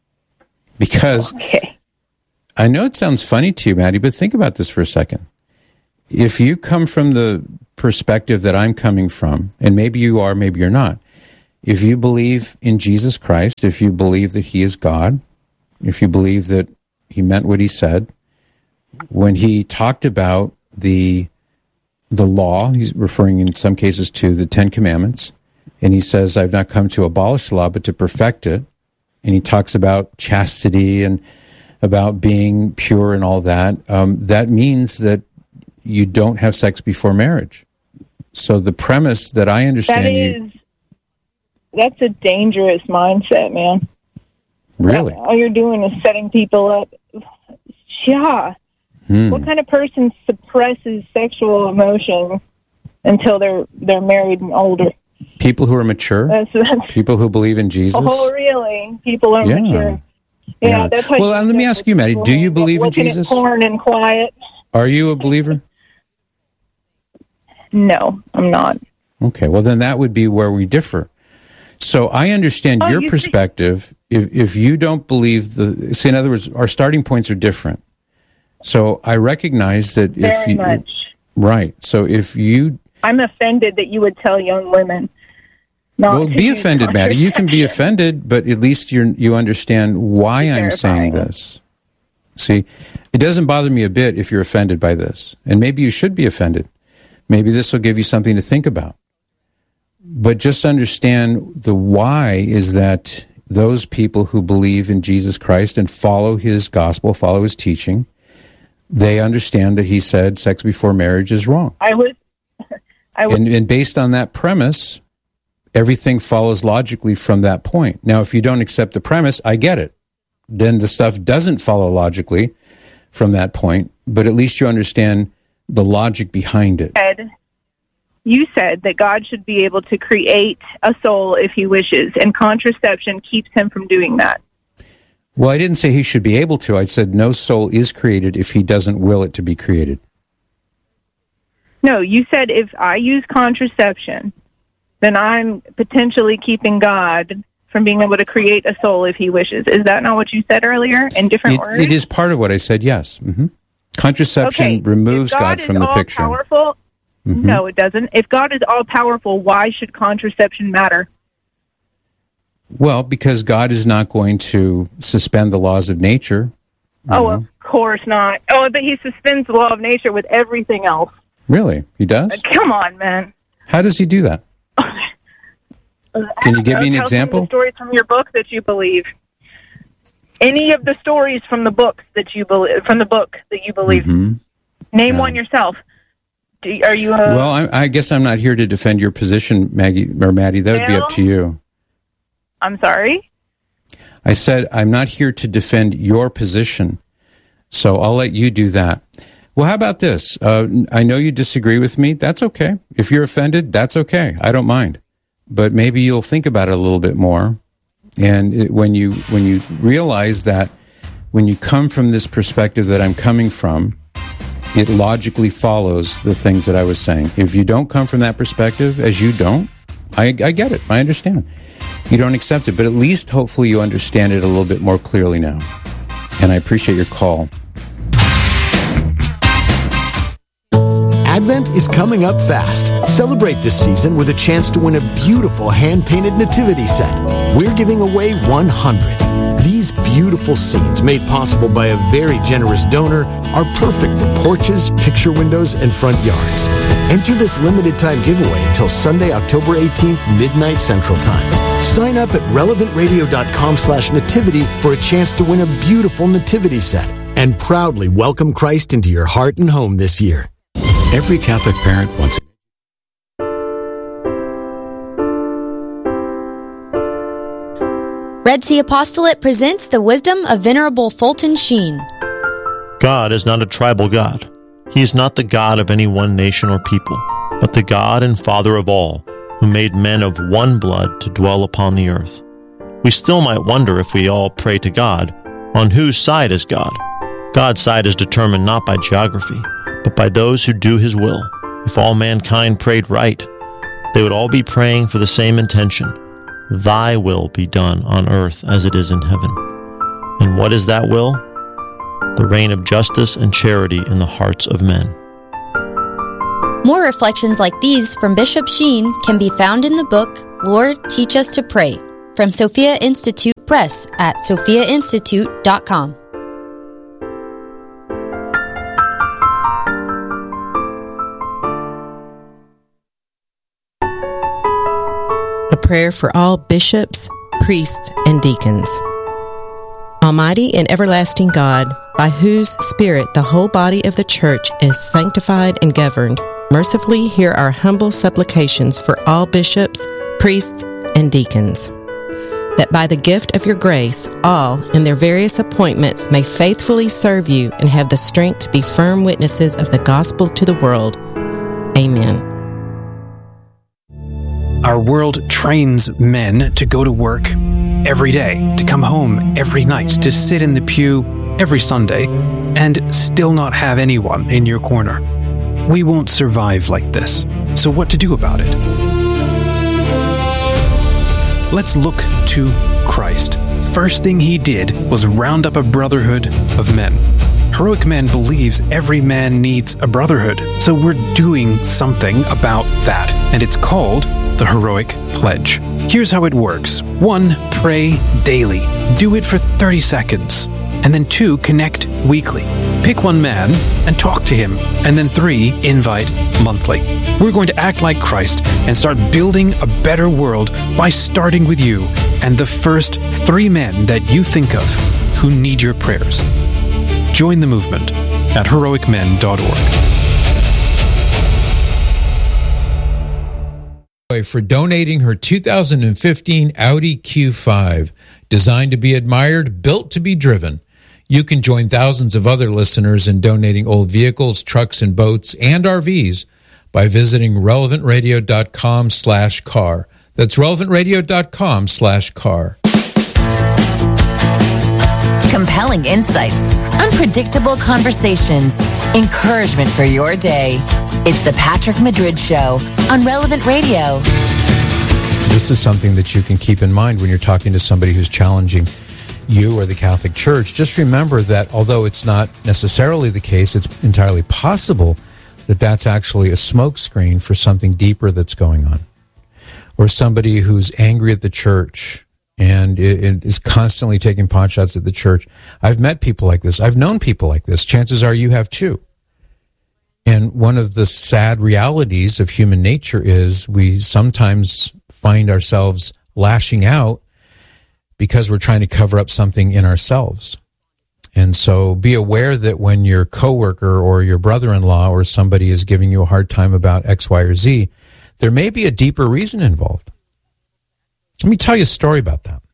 Because I know it sounds funny to you, Maddie, but think about this for a second. If you come from the perspective that I'm coming from, and maybe you are, maybe you're not, if you believe in Jesus Christ, if you believe that he is God, if you believe that he meant what he said, when he talked about the law, he's referring in some cases to the 10 Commandments, and he says, I've not come to abolish the law, but to perfect it. And he talks about chastity and about being pure and all that. That means that you don't have sex before marriage. So the premise that I understand that's a dangerous mindset, man. Really? All you're doing is setting people up. Yeah. What kind of person suppresses sexual emotion until they're married and older? People who are mature? That's people who believe in Jesus? Oh, really? People are mature. Yeah, that's what. Well, let me ask you, Maddie, do you believe in Jesus? Looking at porn and quiet. Are you a believer? No, I'm not. Okay, well, then that would be where we differ. So I understand your perspective. If you don't believe in other words, our starting points are different. So I recognize that Very much. Right. So if you... I'm offended that you would tell young women not to be offended, Maddie. You can be offended, but at least you understand why I'm saying this. See, it doesn't bother me a bit if you're offended by this. And maybe you should be offended. Maybe this will give you something to think about. But just understand the why is that those people who believe in Jesus Christ and follow his gospel, follow his teaching, they understand that he said sex before marriage is wrong. I would. And based on that premise, everything follows logically from that point. Now, if you don't accept the premise, I get it. Then the stuff doesn't follow logically from that point, but at least you understand the logic behind it. You said that God should be able to create a soul if he wishes, and contraception keeps him from doing that. Well, I didn't say he should be able to. I said no soul is created if he doesn't will it to be created. No, you said if I use contraception, then I'm potentially keeping God from being able to create a soul if he wishes. Is that not what you said earlier in different words? It is part of what I said, yes. Mm-hmm. Contraception removes God from the picture. Powerful, no, it doesn't. If God is all-powerful, why should contraception matter? Well, because God is not going to suspend the laws of nature. Oh, of course not. Oh, but he suspends the law of nature with everything else. Really? He does? Come on, man. How does he do that? Can you give me an example? The stories from your book that you believe. Any of the stories from the books that you believe, from the book that you believe. Name one yourself. Are you? Well, I guess I'm not here to defend your position, Maggie or Maddie. That would be up to you. I'm sorry? I said I'm not here to defend your position, so I'll let you do that. Well, how about this? I know you disagree with me. That's okay. If you're offended, that's okay. I don't mind. But maybe you'll think about it a little bit more. And when you realize that when you come from this perspective that I'm coming from, it logically follows the things that I was saying. If you don't come from that perspective, as you don't, I get it. I understand. You don't accept it, but at least hopefully you understand it a little bit more clearly now. And I appreciate your call. Advent is coming up fast. Celebrate this season with a chance to win a beautiful hand-painted nativity set. We're giving away 100. These beautiful scenes, made possible by a very generous donor, are perfect for porches, picture windows, and front yards. Enter this limited-time giveaway until Sunday, October 18th, midnight Central Time. Sign up at relevantradio.com/nativity for a chance to win a beautiful nativity set and proudly welcome Christ into your heart and home this year. Every Catholic parent wants it. Red Sea Apostolate presents the wisdom of Venerable Fulton Sheen. God is not a tribal God. He is not the God of any one nation or people, but the God and Father of all, who made men of one blood to dwell upon the earth. We still might wonder if we all pray to God, on whose side is God? God's side is determined not by geography, but by those who do his will. If all mankind prayed right, they would all be praying for the same intention. Thy will be done on earth as it is in heaven. And what is that will? The reign of justice and charity in the hearts of men. More reflections like these from Bishop Sheen can be found in the book, Lord, Teach Us to Pray, from Sophia Institute Press at sophiainstitute.com. A prayer for all bishops, priests, and deacons. Almighty and everlasting God, by whose Spirit the whole body of the Church is sanctified and governed, mercifully hear our humble supplications for all bishops, priests, and deacons, that by the gift of your grace, all in their various appointments may faithfully serve you and have the strength to be firm witnesses of the gospel to the world. Amen. Our world trains men to go to work every day, to come home every night, to sit in the pew every Sunday, and still not have anyone in your corner. We won't survive like this. So what to do about it? Let's look to Christ. First thing he did was round up a brotherhood of men. Heroic Men believes every man needs a brotherhood, so we're doing something about that, and it's called the Heroic Pledge. Here's how it works. 1. Pray daily. Do it for 30 seconds. And then 2. Connect weekly. Pick one man and talk to him. And then 3. Invite monthly. We're going to act like Christ and start building a better world by starting with you and the first 3 men that you think of who need your prayers. Join the movement at heroicmen.org. For donating her 2015 Audi Q5, designed to be admired, built to be driven. You can join thousands of other listeners in donating old vehicles, trucks, and boats, and RVs by visiting relevantradio.com/car. That's relevantradio.com/car. Compelling insights, unpredictable conversations, encouragement for your day. It's the Patrick Madrid Show on Relevant Radio. This is something that you can keep in mind when you're talking to somebody who's challenging you or the Catholic Church. Just remember that although it's not necessarily the case, it's entirely possible that that's actually a smokescreen for something deeper that's going on. Or somebody who's angry at the church and is constantly taking potshots at the church. I've met people like this. I've known people like this. Chances are you have too. And one of the sad realities of human nature is we sometimes find ourselves lashing out because we're trying to cover up something in ourselves. And so be aware that when your coworker or your brother-in-law or somebody is giving you a hard time about X, Y, or Z, there may be a deeper reason involved. Let me tell you a story about that.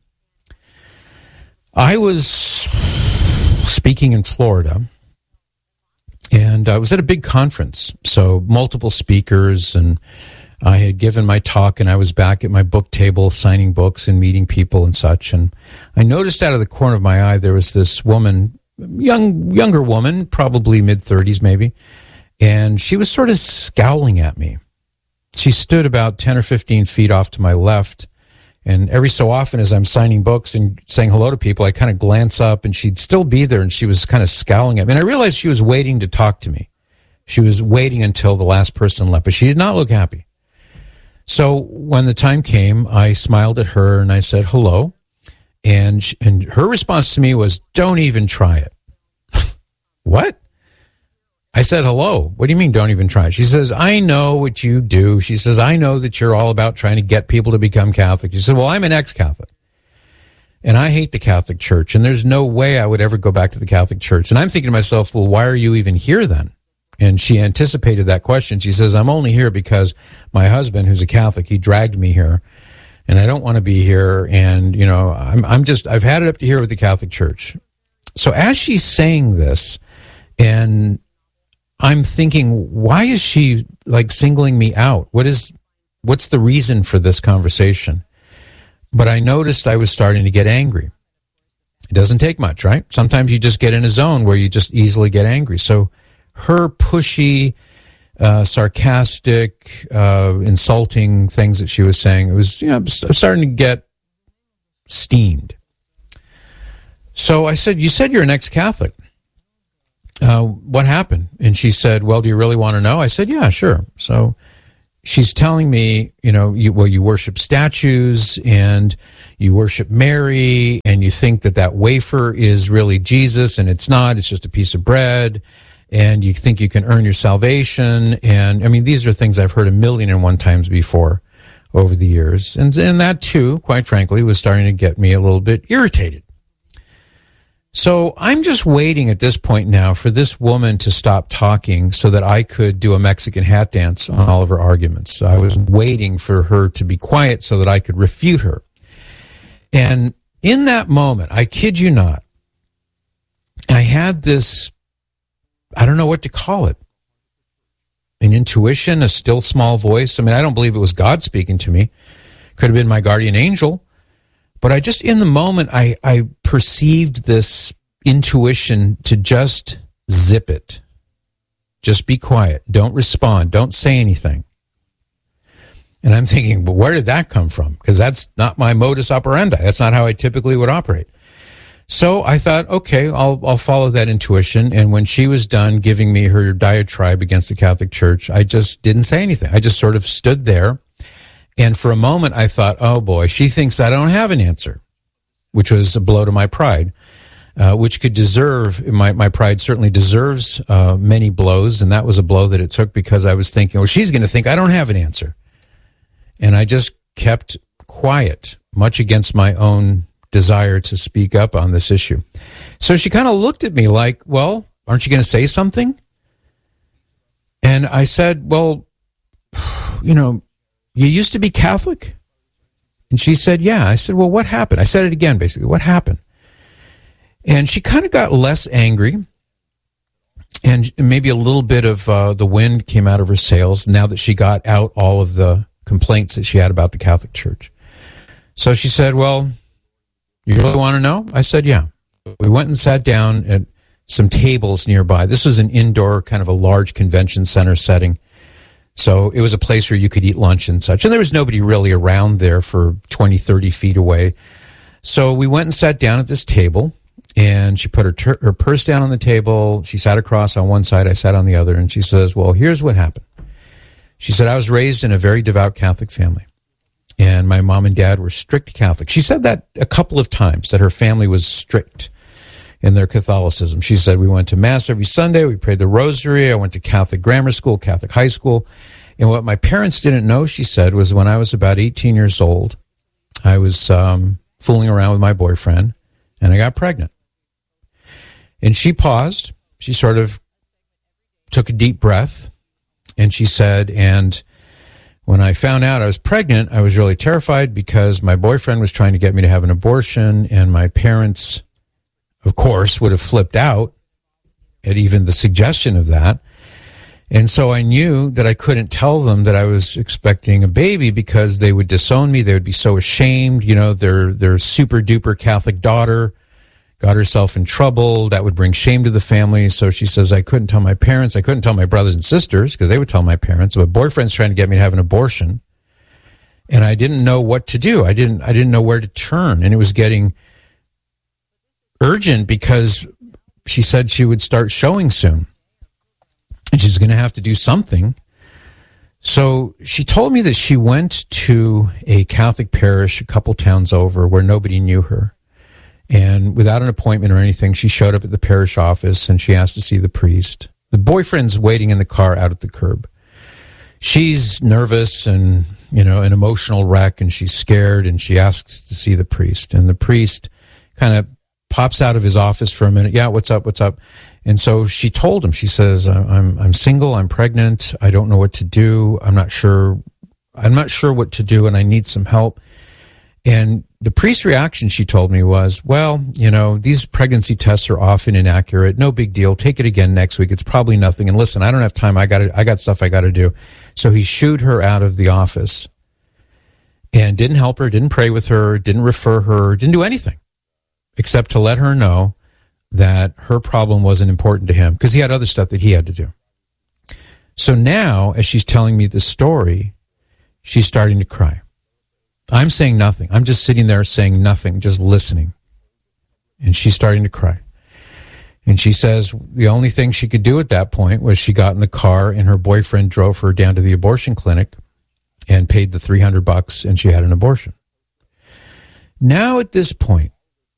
I was speaking in Florida, and I was at a big conference, so multiple speakers, and I had given my talk, and I was back at my book table signing books and meeting people and such, and I noticed out of the corner of my eye there was this woman, younger woman, probably mid-30s maybe, and she was sort of scowling at me. She stood about 10 or 15 feet off to my left, and every so often as I'm signing books and saying hello to people, I kind of glance up, and she'd still be there, and she was kind of scowling at me. And I realized she was waiting to talk to me. She was waiting until the last person left, but she did not look happy. So when the time came, I smiled at her, and I said hello. And her response to me was, "Don't even try it." What? I said, hello. What do you mean, don't even try it? She says, I know what you do. She says, I know that you're all about trying to get people to become Catholic. She said, well, I'm an ex-Catholic, and I hate the Catholic Church, and there's no way I would ever go back to the Catholic Church. And I'm thinking to myself, well, why are you even here then? And she anticipated that question. She says, I'm only here because my husband, who's a Catholic, he dragged me here, and I don't want to be here. And, you know, I've had it up to here with the Catholic Church. So as she's saying this, and I'm thinking, why is she like singling me out? What's the reason for this conversation? But I noticed I was starting to get angry. It doesn't take much, right? Sometimes you just get in a zone where you just easily get angry. So her pushy, sarcastic, insulting things that she was saying, it was, I'm starting to get steamed. So I said, you said you're an ex-Catholic. What happened? And she said, well, do you really want to know? I said, yeah, sure. So she's telling me, you worship statues and you worship Mary and you think that wafer is really Jesus, and it's not. It's just a piece of bread, and you think you can earn your salvation. And I mean, these are things I've heard 1,000,001 times before over the years. And that too, quite frankly, was starting to get me a little bit irritated. So I'm just waiting at this point now for this woman to stop talking so that I could do a Mexican hat dance on all of her arguments. I was waiting for her to be quiet so that I could refute her. And in that moment, I kid you not, I had this, I don't know what to call it, an intuition, a still small voice. I mean, I don't believe it was God speaking to me. Could have been my guardian angel. But I just, in the moment, I perceived this intuition to just zip it. Just be quiet. Don't respond. Don't say anything. And I'm thinking, but where did that come from? Because that's not my modus operandi. That's not how I typically would operate. So I thought, okay, I'll follow that intuition. And when she was done giving me her diatribe against the Catholic Church, I just didn't say anything. I just sort of stood there. And for a moment, I thought, oh boy, she thinks I don't have an answer, which was a blow to my pride, which could deserve, my pride certainly deserves many blows. And that was a blow that it took because I was thinking, well, she's going to think I don't have an answer. And I just kept quiet, much against my own desire to speak up on this issue. So she kind of looked at me like, well, aren't you going to say something? And I said, well, you used to be Catholic? And she said, yeah. I said, well, what happened? I said it again, basically. What happened? And she kind of got less angry, and maybe a little bit of the wind came out of her sails now that she got out all of the complaints that she had about the Catholic Church. So she said, well, you really want to know? I said, yeah. We went and sat down at some tables nearby. This was an indoor, kind of a large convention center setting. So it was a place where you could eat lunch and such. And there was nobody really around there for 20, 30 feet away. So we went and sat down at this table, and she put her purse down on the table. She sat across on one side, I sat on the other, and she says, well, here's what happened. She said, I was raised in a very devout Catholic family, and my mom and dad were strict Catholics. She said that a couple of times, that her family was strict in their Catholicism. She said, we went to Mass every Sunday, we prayed the Rosary, I went to Catholic grammar school, Catholic high school. And what my parents didn't know, she said, was when I was about 18 years old, I was fooling around with my boyfriend, and I got pregnant. And she paused. She sort of took a deep breath, and she said, and when I found out I was pregnant, I was really terrified because my boyfriend was trying to get me to have an abortion, and my parents, of course, would have flipped out at even the suggestion of that. And so I knew that I couldn't tell them that I was expecting a baby because they would disown me. They would be so ashamed. Their super duper Catholic daughter got herself in trouble. That would bring shame to the family. So she says, I couldn't tell my parents. I couldn't tell my brothers and sisters because they would tell my parents. My boyfriend's trying to get me to have an abortion. And I didn't know what to do. I didn't know where to turn. And it was getting urgent because she said she would start showing soon. And she's going to have to do something. So she told me that she went to a Catholic parish a couple towns over where nobody knew her. And without an appointment or anything, she showed up at the parish office and she asked to see the priest. The boyfriend's waiting in the car out at the curb. She's nervous and, an emotional wreck, and she's scared, and she asks to see the priest. And the priest kind of pops out of his office for a minute. Yeah, what's up? And so she told him, she says, I'm single, I'm pregnant, I don't know what to do, I'm not sure what to do, and I need some help. And the priest's reaction, she told me, was, well, these pregnancy tests are often inaccurate, no big deal, take it again next week, it's probably nothing, and listen, I don't have time, I got stuff I gotta do. So he shooed her out of the office and didn't help her, didn't pray with her, didn't refer her, didn't do anything except to let her know that her problem wasn't important to him because he had other stuff that he had to do. So now, as she's telling me this story, she's starting to cry. I'm saying nothing. I'm just sitting there saying nothing, just listening. And she's starting to cry. And she says the only thing she could do at that point was she got in the car and her boyfriend drove her down to the abortion clinic and paid the $300 and she had an abortion. Now at this point,